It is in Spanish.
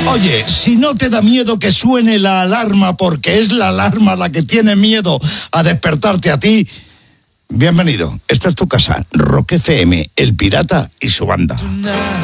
Oye, si no te da miedo que suene la alarma porque es la alarma la que tiene miedo a despertarte a ti, bienvenido. Esta es tu casa, Rock FM, El Pirata y su banda.